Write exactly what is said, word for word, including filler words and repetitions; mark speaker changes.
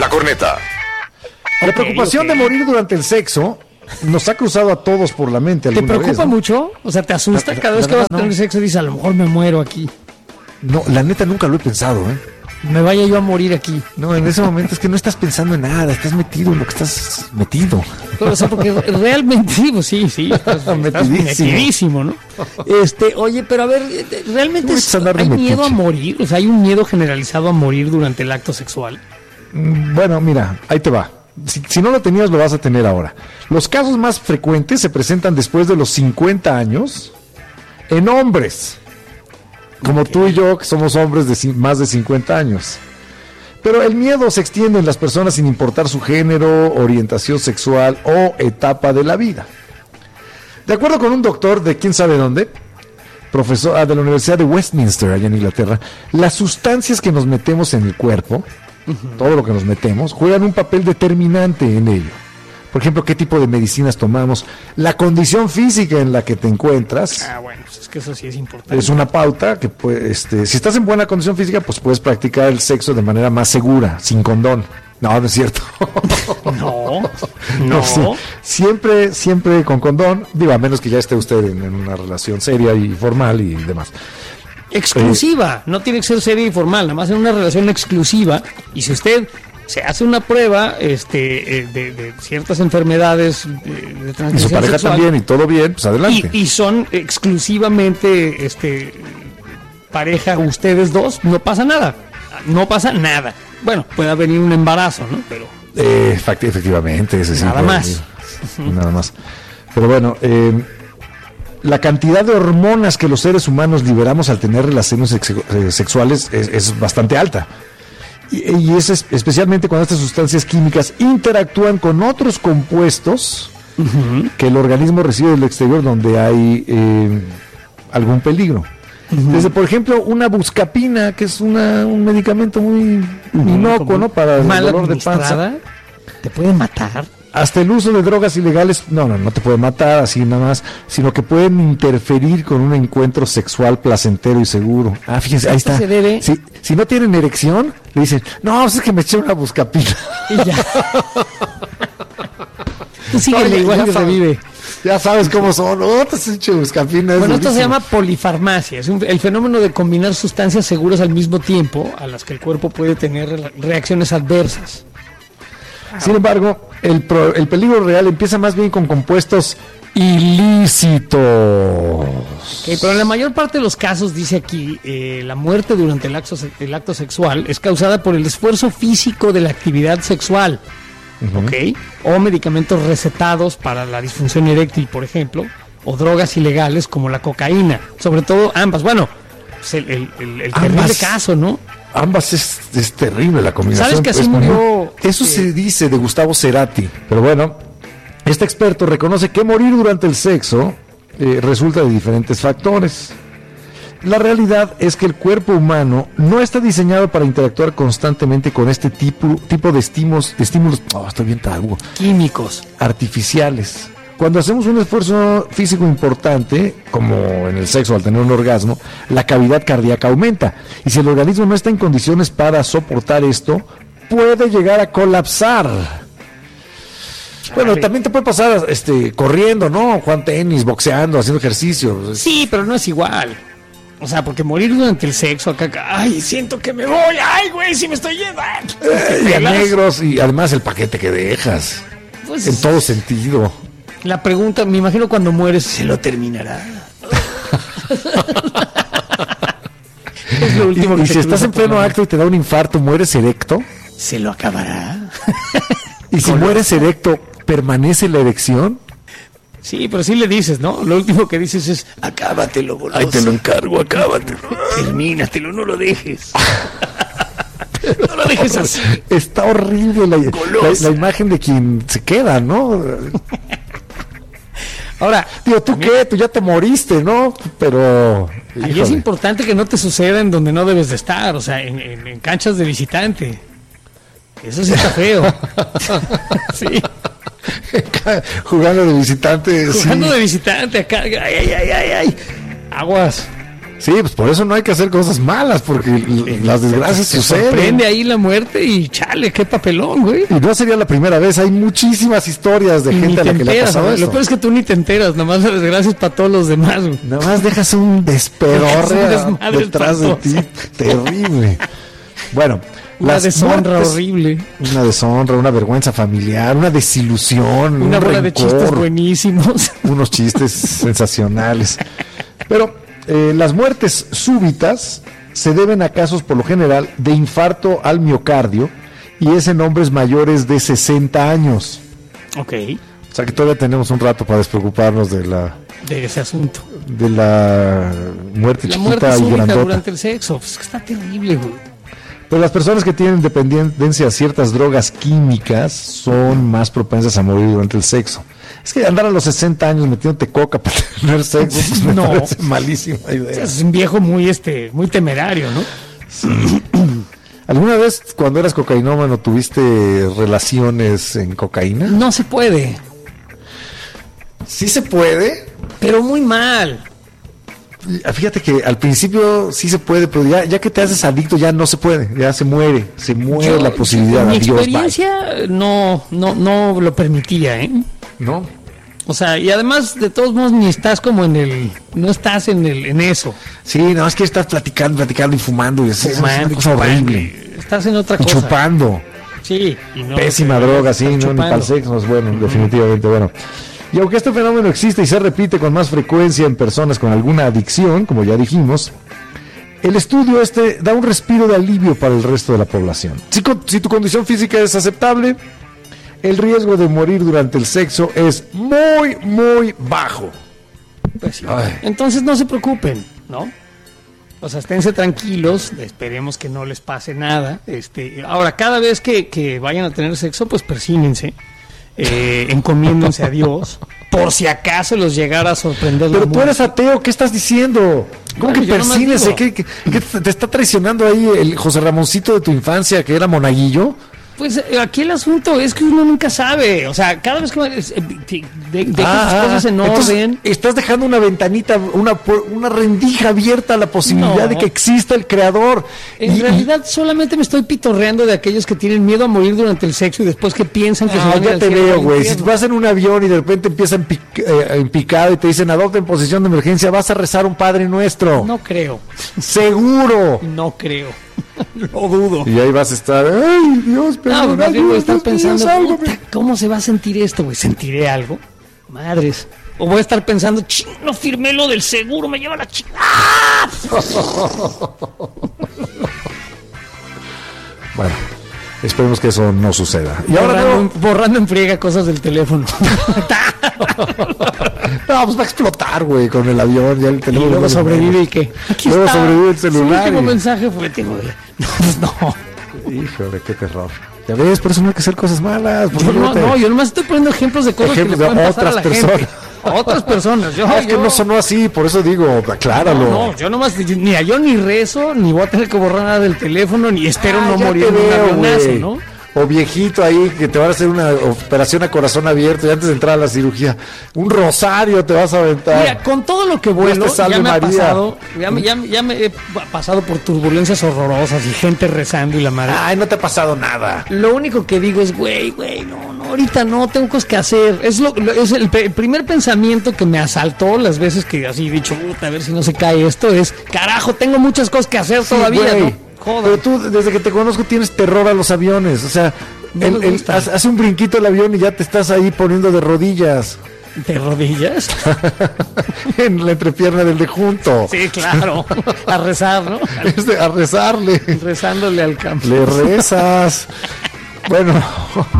Speaker 1: la corneta.
Speaker 2: La preocupación okay, okay. de morir durante el sexo nos ha cruzado a todos por la mente alguna
Speaker 3: ¿Te preocupa
Speaker 2: vez, ¿no?
Speaker 3: mucho? O sea, ¿te asusta
Speaker 2: la,
Speaker 3: cada
Speaker 2: la,
Speaker 3: vez
Speaker 2: la
Speaker 3: que vas
Speaker 2: verdad,
Speaker 3: a tener
Speaker 2: no.
Speaker 3: sexo y dices, a lo mejor me muero aquí?
Speaker 2: No, la neta nunca lo he pensado, ¿eh?
Speaker 3: Me vaya yo a morir aquí.
Speaker 2: No, en ese momento es que no estás pensando en nada, estás metido en lo que estás metido.
Speaker 3: Pero, o sea, porque realmente, pues sí, sí, estás, estás metidísimo. metidísimo, ¿no? Este, oye, pero a ver, ¿realmente es, hay miedo a morir? O sea, ¿hay un miedo generalizado a morir durante el acto sexual?
Speaker 2: Bueno, mira, ahí te va. Si, si no lo tenías, lo vas a tener ahora. Los casos más frecuentes se presentan después de los cincuenta años en hombres. Como okay. tú y yo, que somos hombres de más de cincuenta años. Pero el miedo se extiende en las personas sin importar su género, orientación sexual o etapa de la vida. De acuerdo con un doctor de quién sabe dónde, profesor de la Universidad de Westminster, allá en Inglaterra, las sustancias que nos metemos en el cuerpo, uh-huh. todo lo que nos metemos, juegan un papel determinante en ello. Por ejemplo, qué tipo de medicinas tomamos, la condición física en la que te encuentras.
Speaker 3: Ah, bueno, pues es que eso sí es importante.
Speaker 2: Es una pauta que, pues, este, si estás en buena condición física, pues puedes practicar el sexo de manera más segura, sin condón. No, no es cierto.
Speaker 3: No, no.
Speaker 2: no sí. Siempre, siempre con condón, digo, a menos que ya esté usted en, en una relación seria y formal y demás.
Speaker 3: Exclusiva, eh, no tiene que ser seria y formal, nada más en una relación exclusiva. Y si usted se hace una prueba este, eh, de, de ciertas enfermedades de, de transmisión
Speaker 2: y su pareja
Speaker 3: sexual,
Speaker 2: también y todo bien, pues adelante.
Speaker 3: Y, y son exclusivamente este, pareja ustedes dos, no pasa nada, no pasa nada. Bueno, puede venir un embarazo, ¿no? Pero
Speaker 2: eh, efectivamente, ese sí.
Speaker 3: Nada más.
Speaker 2: Venir, nada más. Pero bueno, eh, la cantidad de hormonas que los seres humanos liberamos al tener relaciones sex- eh, sexuales es, es bastante alta. Y, y es especialmente cuando estas sustancias químicas interactúan con otros compuestos uh-huh. que el organismo recibe del exterior donde hay eh, algún peligro. Uh-huh. Desde, por ejemplo, una buscapina, que es una, un medicamento muy uh-huh. inocuo, ¿no? Para el dolor de panza.
Speaker 3: ¿Te puede matar?
Speaker 2: Hasta el uso de drogas ilegales, no, no, no te puede matar así nada más, sino que pueden interferir con un encuentro sexual placentero y seguro. Ah, fíjense, ahí está.
Speaker 3: Se debe...
Speaker 2: Si, si no tienen erección, le dicen, no, es que me eché una buscapina.
Speaker 3: Y ya. Tú síguele, no, igual que revive.
Speaker 2: Ya sabes cómo son, no te has hecho buscapina.
Speaker 3: Bueno, esto se llama polifarmacia, es un, el fenómeno de combinar sustancias seguras al mismo tiempo a las que el cuerpo puede tener reacciones adversas.
Speaker 2: Sin embargo, el, pro, el peligro real empieza más bien con compuestos ilícitos.
Speaker 3: Okay, pero en la mayor parte de los casos, dice aquí, eh, la muerte durante el acto, el acto sexual es causada por el esfuerzo físico de la actividad sexual, uh-huh. ¿okay? O medicamentos recetados para la disfunción eréctil, por ejemplo, o drogas ilegales como la cocaína, sobre todo ambas. Bueno, pues el, el, el, el terrible caso, ¿no?
Speaker 2: Ambas es, es terrible la combinación.
Speaker 3: ¿Sabes que así
Speaker 2: pues,
Speaker 3: murió?
Speaker 2: Eso
Speaker 3: eh,
Speaker 2: se dice de Gustavo Cerati, pero bueno, este experto reconoce que morir durante el sexo eh, resulta de diferentes factores. La realidad es que el cuerpo humano no está diseñado para interactuar constantemente con este tipo, tipo de estímulos, de estímulos, oh, estoy bien tarugo,
Speaker 3: químicos,
Speaker 2: artificiales. Cuando hacemos un esfuerzo físico importante, como en el sexo al tener un orgasmo, la cavidad cardíaca aumenta. Y si el organismo no está en condiciones para soportar esto, puede llegar a colapsar. Bueno, Ay. también te puede pasar este, corriendo, ¿no? Jugando tenis, boxeando, haciendo ejercicio.
Speaker 3: Sí, pero no es igual. O sea, porque morir durante el sexo, acá, ay, siento que me voy, ay, güey, si me estoy yendo.
Speaker 2: Eh, y a negros, y además el paquete que dejas. Pues, en todo sentido.
Speaker 3: La pregunta, me imagino cuando mueres, ¿se lo terminará? Es lo último
Speaker 2: y
Speaker 3: que
Speaker 2: y si estás en pleno acto y te da un infarto, ¿mueres erecto?
Speaker 3: ¿Se lo acabará?
Speaker 2: Y si mueres erecto, ¿permanece la erección?
Speaker 3: Sí, pero sí le dices, ¿no? Lo último que dices es, acábatelo, goloso.
Speaker 2: Ay, te lo encargo, acábatelo.
Speaker 3: Termínatelo, no lo dejes. No lo dejes así.
Speaker 2: Está horrible la, la, la imagen de quien se queda, ¿no?
Speaker 3: Ahora,
Speaker 2: digo, ¿tú también, qué? Tú ya te moriste, ¿no? Pero...
Speaker 3: ahí híjole. Es importante que no te suceda en donde no debes de estar, o sea, en, en, en canchas de visitante. Eso sí está feo. Sí.
Speaker 2: Jugando de visitante.
Speaker 3: Jugando
Speaker 2: sí.
Speaker 3: de visitante acá. Ay, ay, ay, ay, ay. Aguas.
Speaker 2: Sí, pues por eso no hay que hacer cosas malas, porque l- las desgracias
Speaker 3: Se
Speaker 2: suceden.
Speaker 3: sorprende ahí la muerte y chale, qué papelón, güey.
Speaker 2: Y no sería la primera vez, hay muchísimas historias de
Speaker 3: Y ni
Speaker 2: gente a
Speaker 3: te
Speaker 2: la que le ha
Speaker 3: enteras,
Speaker 2: pasado
Speaker 3: güey. Lo
Speaker 2: eso.
Speaker 3: peor es que tú ni te enteras, nomás las desgracias para todos los demás, güey.
Speaker 2: Nada más dejas un despedorre
Speaker 3: Un desmadre
Speaker 2: detrás de ti,
Speaker 3: espantoso.
Speaker 2: terrible. Bueno,
Speaker 3: Una
Speaker 2: las
Speaker 3: deshonra
Speaker 2: muertes-
Speaker 3: horrible.
Speaker 2: Una deshonra, una vergüenza familiar, una desilusión,
Speaker 3: Una
Speaker 2: un
Speaker 3: bola de chistes
Speaker 2: rencor,
Speaker 3: buenísimos.
Speaker 2: unos chistes sensacionales. Pero eh, las muertes súbitas se deben a casos por lo general de infarto al miocardio y es en hombres mayores de sesenta años.
Speaker 3: Ok,
Speaker 2: O sea que todavía tenemos un rato para despreocuparnos de la
Speaker 3: de ese asunto.
Speaker 2: de la muerte
Speaker 3: La
Speaker 2: chiquita
Speaker 3: muerte
Speaker 2: y
Speaker 3: súbita
Speaker 2: grandota.
Speaker 3: durante el sexo, pues es que está terrible, güey.
Speaker 2: Pero las personas que tienen dependencia a ciertas drogas químicas son más propensas a morir durante el sexo. Es que andar a los sesenta años metiéndote coca para tener sexo, pues me
Speaker 3: No.
Speaker 2: parece malísima idea.
Speaker 3: Es un viejo muy, este, muy temerario, ¿no?
Speaker 2: ¿Alguna vez cuando eras cocainómano tuviste relaciones en cocaína?
Speaker 3: No se puede,
Speaker 2: Sí se puede.
Speaker 3: pero muy mal.
Speaker 2: Fíjate que al principio sí se puede, pero ya, ya que te haces adicto ya no se puede, ya se muere, se muere
Speaker 3: Yo,
Speaker 2: la posibilidad.
Speaker 3: Mi
Speaker 2: Adiós, bye.
Speaker 3: experiencia no, no, no lo permitía, ¿eh?
Speaker 2: ¿No?
Speaker 3: O sea, y además, de todos modos, ni estás como en el, no estás en el, en eso.
Speaker 2: Sí, no, es que estás platicando, platicando y fumando y así, es una
Speaker 3: Fumando,
Speaker 2: cosa
Speaker 3: chupando,
Speaker 2: horrible.
Speaker 3: Estás en otra
Speaker 2: Y
Speaker 3: cosa.
Speaker 2: chupando.
Speaker 3: Sí. Y no,
Speaker 2: Pésima
Speaker 3: pero
Speaker 2: droga, sí,
Speaker 3: estás
Speaker 2: no, ni para el
Speaker 3: chupando.
Speaker 2: sexo no es bueno, definitivamente bueno. Y aunque este fenómeno existe y se repite con más frecuencia en personas con alguna adicción, como ya dijimos, el estudio este da un respiro de alivio para el resto de la población. Si, con- si tu condición física es aceptable, el riesgo de morir durante el sexo es muy, muy bajo.
Speaker 3: Pues sí.
Speaker 2: Ay.
Speaker 3: Entonces no se preocupen, ¿no? O sea, esténse tranquilos, esperemos que no les pase nada. Este, ahora, cada vez que, que vayan a tener sexo, pues persínense, eh, encomiéndense a Dios, por si acaso los llegara a sorprender la
Speaker 2: Pero tú
Speaker 3: muerte.
Speaker 2: eres ateo, ¿qué estás diciendo? ¿Cómo
Speaker 3: Bueno,
Speaker 2: que
Speaker 3: yo nomás
Speaker 2: persínese?
Speaker 3: digo.
Speaker 2: ¿Qué, qué- qué te te está traicionando ahí el José Ramoncito de tu infancia, que era monaguillo?
Speaker 3: Pues eh, aquí el asunto es que uno nunca sabe, o sea, cada vez que va- es, eh, de, de, de
Speaker 2: Ah,
Speaker 3: las cosas en
Speaker 2: entonces,
Speaker 3: orden.
Speaker 2: estás dejando una ventanita, una, pu- una rendija abierta a la posibilidad
Speaker 3: No.
Speaker 2: de que exista el creador.
Speaker 3: En
Speaker 2: Y-
Speaker 3: realidad solamente me estoy pitorreando de aquellos que tienen miedo a morir durante el sexo y después que piensan que se
Speaker 2: Ah,
Speaker 3: van a ir
Speaker 2: ya
Speaker 3: al
Speaker 2: te
Speaker 3: cielo o
Speaker 2: veo,
Speaker 3: al
Speaker 2: güey. Si
Speaker 3: infierno.
Speaker 2: vas en un avión y de repente empieza en, pic- eh, en picada y te dicen adopta en posición de emergencia, vas a rezar un Padre Nuestro.
Speaker 3: No creo,
Speaker 2: Seguro.
Speaker 3: no creo. Lo dudo.
Speaker 2: Y ahí vas a estar, ay, Dios,
Speaker 3: No,
Speaker 2: perdón,
Speaker 3: pues más bien voy a estar
Speaker 2: Dios mío,
Speaker 3: pensando,
Speaker 2: sálvame".
Speaker 3: "Puta, ¿cómo se va a sentir esto, güey? ¿Sentiré algo? Madres. O voy a estar pensando, ching, no firmé lo del seguro, me lleva la chingada.
Speaker 2: Bueno, esperemos que eso no suceda. Y ahora
Speaker 3: borrando,
Speaker 2: no,
Speaker 3: en- borrando en friega cosas del teléfono.
Speaker 2: no, pues va a explotar, güey, con el avión, ya el
Speaker 3: Y
Speaker 2: teléfono.
Speaker 3: luego sobrevive y qué. Aquí
Speaker 2: Luego
Speaker 3: está.
Speaker 2: sobrevive el celular
Speaker 3: Su último
Speaker 2: y-
Speaker 3: mensaje fue, tío, güey. No, pues no.
Speaker 2: Híjole, qué terror. Ya ves, por eso no hay que hacer cosas malas.
Speaker 3: Yo
Speaker 2: porque
Speaker 3: no,
Speaker 2: te-
Speaker 3: no, yo nomás estoy poniendo ejemplos de cosas
Speaker 2: Ejemplos
Speaker 3: que le
Speaker 2: de
Speaker 3: pueden pasar a
Speaker 2: otras
Speaker 3: la gente.
Speaker 2: personas.
Speaker 3: A otras personas. Yo,
Speaker 2: Ah, es que
Speaker 3: yo-
Speaker 2: no sonó así, por eso digo, acláralo.
Speaker 3: No, yo nomás, ni a yo ni rezo, ni voy a tener que borrar nada del teléfono, ni espero
Speaker 2: Ah,
Speaker 3: no
Speaker 2: ya
Speaker 3: morir
Speaker 2: te
Speaker 3: en un
Speaker 2: veo,
Speaker 3: avionazo,
Speaker 2: güey.
Speaker 3: ¿no?
Speaker 2: O viejito ahí que te van a hacer una operación a corazón abierto y antes de entrar a la cirugía, un rosario te vas a aventar.
Speaker 3: Mira, con todo lo que vuelo,
Speaker 2: Dios te salve,
Speaker 3: ya me ha
Speaker 2: María.
Speaker 3: pasado, ya me, ya, me- ya me he pa- pasado por turbulencias horrorosas y gente rezando y la madre.
Speaker 2: Ay, no te ha pasado nada.
Speaker 3: Lo único que digo es, güey, güey, no, no, ahorita no, tengo cosas que hacer. Es, lo, lo- es el, pe- el primer pensamiento que me asaltó las veces que así he dicho, puta, a ver si no se cae esto, es, carajo, tengo muchas cosas que hacer todavía,
Speaker 2: Güey,
Speaker 3: ¿no? Joder.
Speaker 2: Pero tú, desde que te conozco, tienes terror a los aviones. O sea,
Speaker 3: No
Speaker 2: el-
Speaker 3: me
Speaker 2: el-
Speaker 3: gustan.
Speaker 2: hace hace un brinquito el avión y ya te estás ahí poniendo de rodillas
Speaker 3: ¿De rodillas?
Speaker 2: en la entrepierna del de junto.
Speaker 3: Sí, claro. A rezar, ¿no?
Speaker 2: Es de- a rezarle.
Speaker 3: Rezándole al campo.
Speaker 2: Le rezas. Bueno.